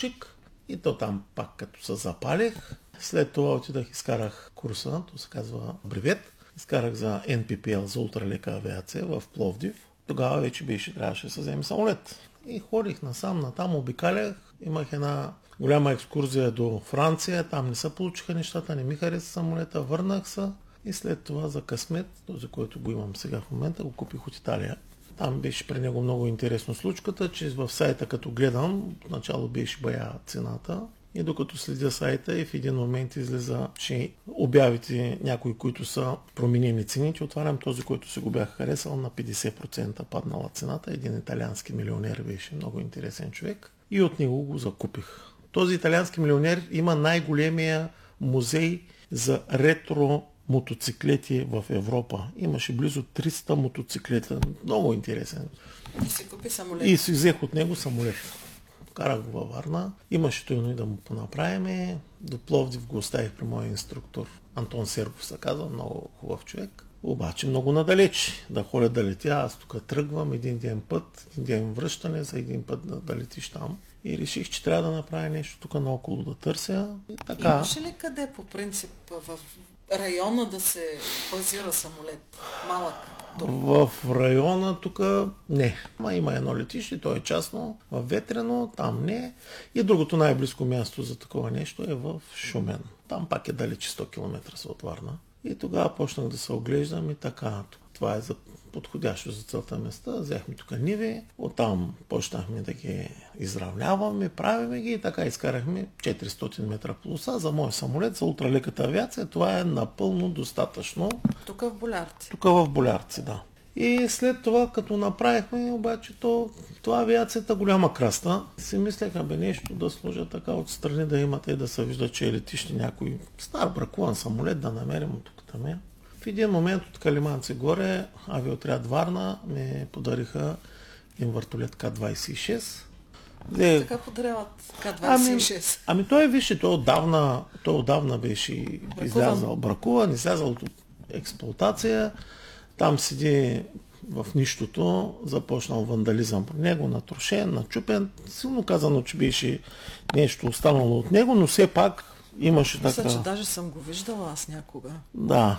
моторчик и то там пак като се запалих. След това отидах, изкарах курса, то се казва бревет. Изкарах за NPPL, за ултралека авиация в Пловдив. Тогава вече трябваше да се вземе самолет. И ходих насам, обикалях. Имах една голяма екскурзия до Франция. Там не се получиха нещата, не ми хареса самолета. Върнах се и след това за късмет, този, който го имам сега в момента, го купих от Италия. Там беше при него много интересно случката, че в сайта като гледам, начало беше бая цената. И докато следя сайта и в един момент излиза, че обявите някои, които са променени цените, отварям този, който си го бях харесал, на 50% паднала цената. Един италиански милионер беше, много интересен човек. И от него го закупих. Този италиански милионер има най-големия музей за ретро мотоциклети в Европа. Имаше близо 300 мотоциклета. Много интересен. И си купи самолет. И си взех от него самолет. Карах го във Варна. Имаше той и да му понаправиме. До Пловдив го оставих при моя инструктор. Антон Сергов се казва, много хубав човек. Обаче много надалеч. Да ходя да летя. Аз тук тръгвам един ден път, един ден връщане, за един път да летиш там. И реших, че трябва да направя нещо тук наоколо да търся. И така. Имаше ли къде по принцип в района да се базира самолет? Малък? В района тук не. Има едно летище, то е частно, в Ветрено, там не. И другото най-близко място за такова нещо е в Шумен. Там пак е далече 100 км от Варна. И тогава почнах да се оглеждам и така. Това е за подходящо за целта места. Взехме тук ниви, оттам почнахме да ги изравняваме, правиме ги и така изкарахме 400 метра полоса за мой самолет, за ултралеката авиация. Това е напълно достатъчно. Тук в Болярци. Тук в Болярци, да. И след това, като направихме, обаче това авиацията голяма краста. Си мислеха нещо да сложа така отстрани, да имате и да се вижда, че е летище някой стар бракуван самолет, да намерим от тук там е. В един момент от Калиманци горе, авиотряд Варна ми подариха един въртолет К-26. Така подаряват К-26. Ами той вижте, той отдавна беше бракуван, излязал от експлоатация. Там седи в нищото, започнал вандализъм при него, натрошен, начупен. Силно казано, че беше нещо останало от него, но все пак имаше така... Мисля, че даже съм го виждала аз някога. Да.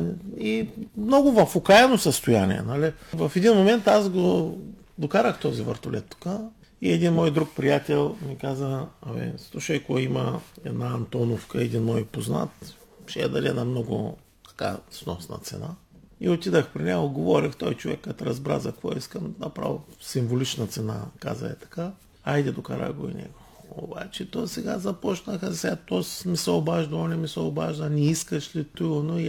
И много в окаяно състояние. Нали? В един момент аз го докарах този въртолет тук и един мой друг приятел ми каза: слушай, кой има една Антоновка, един мой познат, ще я даде на много така сносна цена. И отидах при него, говорих, той човек като разбра за какво искам, направо символична цена, каза е така. Айде, докара го и него. Обаче то сега започнаха, то ми се обажда, он ми се обажда, не искаш ли това, но